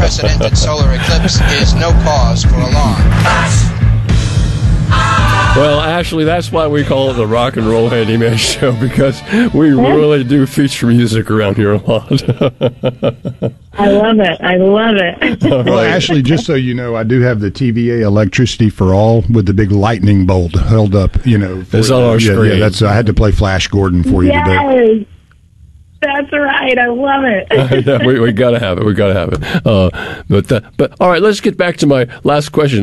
unprecedented solar eclipse is no cause for alarm. Well, Ashley, that's why we call it the Rock and Roll Handyman Show, because we really do feature music around here a lot. I love it. Well, Ashley, just so you know, I do have the TVA Electricity for All with the big lightning bolt held up, It's on our screen. Yeah, I had to play Flash Gordon for you today. That's right. I love it. Yeah, we got to have it. But all right, let's get back to my last question.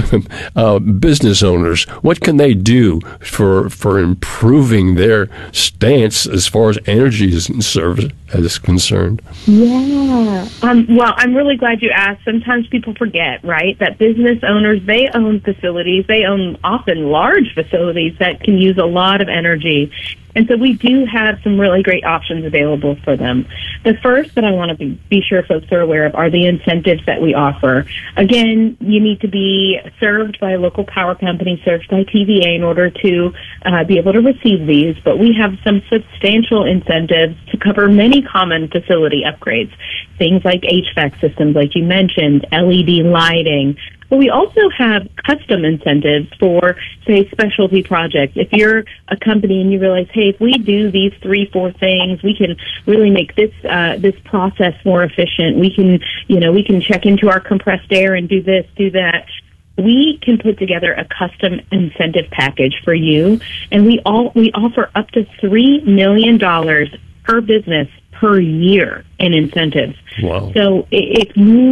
If business owners, what can they do for improving their stance as far as energy is concerned? Yeah. Well, I'm really glad you asked. Sometimes people forget, right, that business owners, they own facilities. They own often large facilities that can use a lot of energy. And so we do have some really great options available for them. The first that I want to be sure folks are aware of are the incentives that we offer. Again, you need to be served by a local power company, served by TVA in order to be able to receive these. But we have some substantial incentives to cover many common facility upgrades. Things like HVAC systems, like you mentioned, LED lighting. But we also have custom incentives for, say, specialty projects. If you're a company and you realize, hey, if we do these 3-4 things, we can really make this process more efficient. We can check into our compressed air and do this, do that. We can put together a custom incentive package for you, and we offer up to $3 million per business per year in incentives. Wow. So it's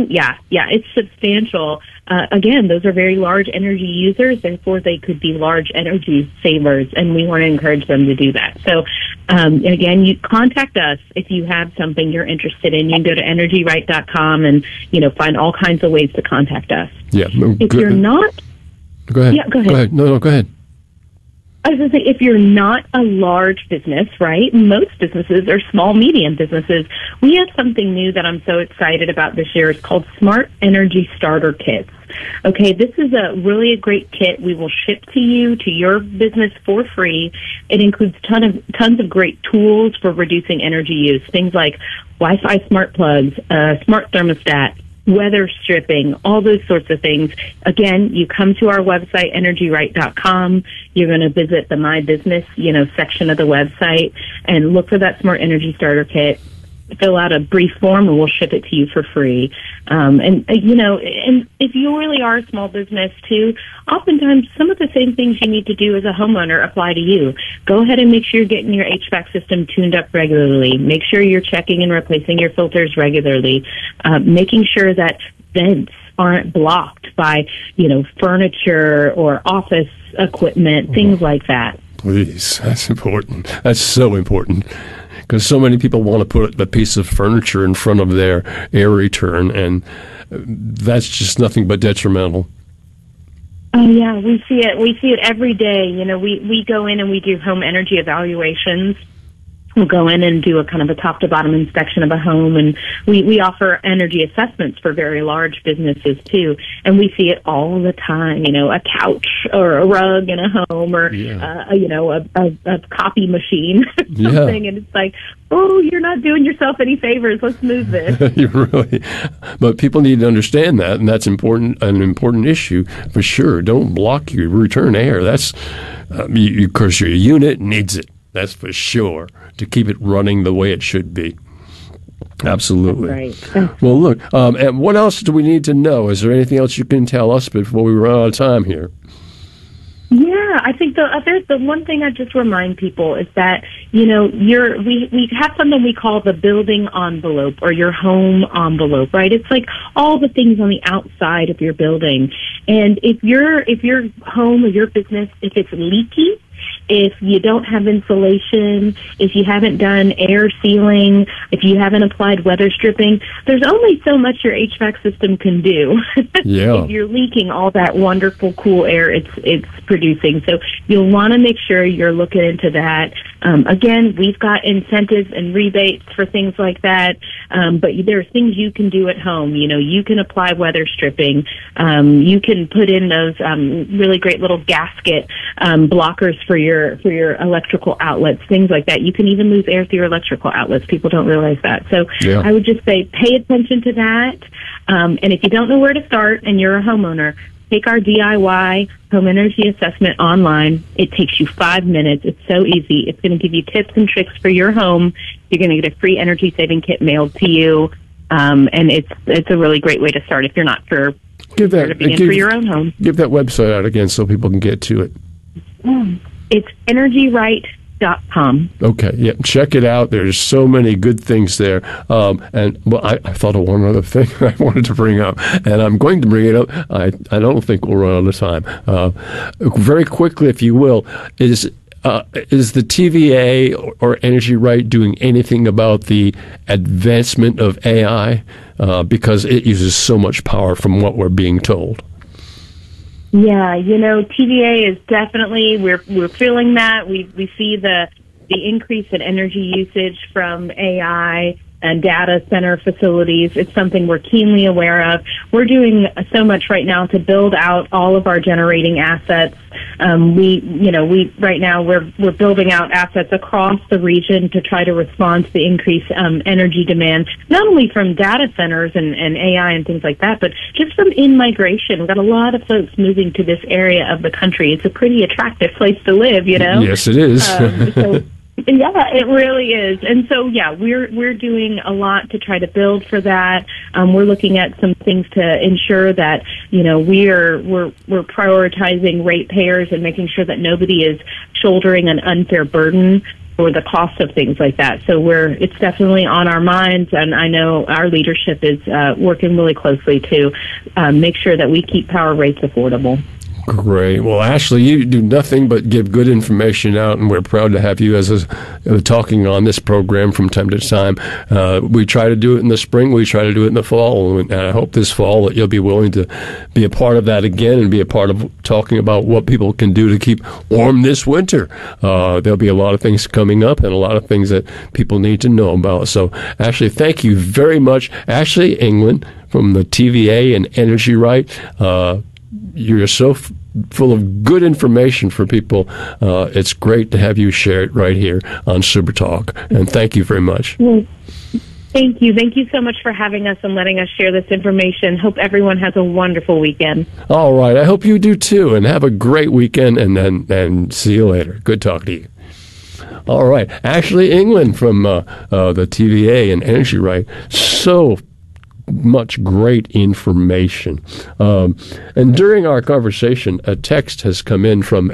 substantial. Again, those are very large energy users, therefore they could be large energy savers, and we want to encourage them to do that. So, again, you contact us if you have something you're interested in. You can go to energyright.com and, find all kinds of ways to contact us. Yeah. If you're not... Go ahead. Yeah, go ahead. No, go ahead. I was going to say, if you're not a large business, right, most businesses are small, medium businesses, we have something new that I'm so excited about this year. It's called Smart Energy Starter Kits. Okay, this is a great kit we will ship to you, to your business for free. It includes tons of great tools for reducing energy use, things like Wi-Fi smart plugs, smart thermostat, weather stripping, all those sorts of things. Again, you come to our website, energyright.com. You're going to visit the My Business, section of the website and look for that Smart Energy Starter Kit. Fill out a brief form and we'll ship it to you for free. And if you really are a small business too, oftentimes some of the same things you need to do as a homeowner apply to you. Go ahead and make sure you're getting your HVAC system tuned up regularly. Make sure you're checking and replacing your filters regularly. Making sure that vents aren't blocked by, furniture or office equipment, things like that. Please, that's important. That's so important. Because so many people want to put a piece of furniture in front of their air return, and that's just nothing but detrimental. Oh, yeah, we see it. We see it every day. We go in and we do home energy evaluations. We'll go in and do a kind of a top-to-bottom inspection of a home, and we offer energy assessments for very large businesses, too. And we see it all the time, a couch or a rug in a home or, a copy machine or something. Yeah. And it's like, oh, you're not doing yourself any favors. Let's move this. But people need to understand that, and that's an important issue for sure. Don't block your return air. That's, of course, your unit needs it. That's for sure, to keep it running the way it should be. Absolutely. Right. Well, look, and what else do we need to know? Is there anything else you can tell us before we run out of time here? Yeah, I think the one thing I just remind people is that, we have something we call the building envelope or your home envelope, right? It's like all the things on the outside of your building. And if your home or your business, if it's leaky, if you don't have insulation, if you haven't done air sealing, if you haven't applied weather stripping, there's only so much your HVAC system can do. Yeah. If you're leaking all that wonderful cool air it's producing. So you'll want to make sure you're looking into that. Again, we've got incentives and rebates for things like that. But there are things you can do at home. You can apply weather stripping. You can put in those really great little gasket blockers for your your electrical outlets, things like that. You can even lose air through your electrical outlets. People don't realize that. So Yeah. I would just say pay attention to that. And if you don't know where to start and you're a homeowner, take our DIY home energy assessment online. It takes you 5 minutes. It's so easy. It's going to give you tips and tricks for your home. You're going to get a free energy saving kit mailed to you. And it's a really great way to start if you're not sure Give where to begin for your own home. Give that website out again so people can get to it. It's energyright.com. Okay, yeah, check it out. There's so many good things there. And well, I thought of one other thing I wanted to bring up, and I'm going to bring it up. I don't think we'll run out of time. Very quickly, if you will, is the TVA or Energy Right doing anything about the advancement of AI? Because it uses so much power from what we're being told. Yeah, TVA is definitely, we're feeling that. We see the increase in energy usage from AI and data center facilities. It's something we're keenly aware of. We're doing so much right now to build out all of our generating assets. We right now we're building out assets across the region to try to respond to the increased energy demand, not only from data centers and AI and things like that, but just from in-migration. We've got a lot of folks moving to this area of the country. It's a pretty attractive place to live, Yes, it is. Yeah, it really is. And so, yeah, we're doing a lot to try to build for that. We're looking at some things to ensure that, we're prioritizing ratepayers and making sure that nobody is shouldering an unfair burden for the cost of things like that. So it's definitely on our minds, and I know our leadership is working really closely to make sure that we keep power rates affordable. Great. Well, Ashley, you do nothing but give good information out, and we're proud to have you as talking on this program from time to time. We try to do it in the spring. We try to do it in the fall, and I hope this fall that you'll be willing to be a part of that again and be a part of talking about what people can do to keep warm this winter. There'll be a lot of things coming up and a lot of things that people need to know about. So, Ashley, thank you very much. Ashley England from the TVA and Energy Right. You're so full of good information for people. It's great to have you share it right here on Super Talk, and thank you very much. Well, thank you. Thank you so much for having us and letting us share this information. Hope everyone has a wonderful weekend. All right. I hope you do too, and have a great weekend, and see you later. Good talking to you. All right. Ashley England from the TVA and Energy Right. So much great information. And during our conversation, a text has come in from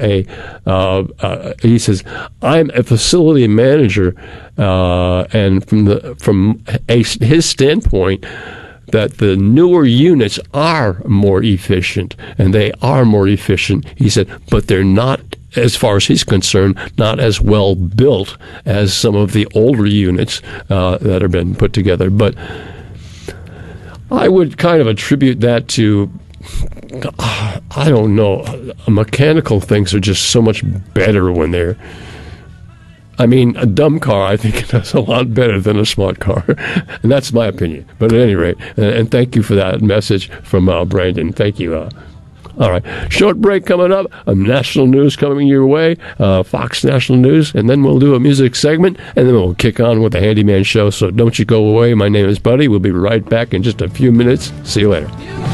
he says, I'm a facility manager, and from his standpoint, that the newer units are more efficient, and they are more efficient, he said, but they're not, as far as he's concerned, not as well built as some of the older units that have been put together. But I would kind of attribute that to, I don't know, mechanical things are just so much better when they're, a dumb car, I think, does a lot better than a smart car. And that's my opinion. But at any rate, and thank you for that message from Brandon. Thank you. All right. Short break coming up. National news coming your way. Fox National News. And then we'll do a music segment. And then we'll kick on with the Handyman Show. So don't you go away. My name is Buddy. We'll be right back in just a few minutes. See you later.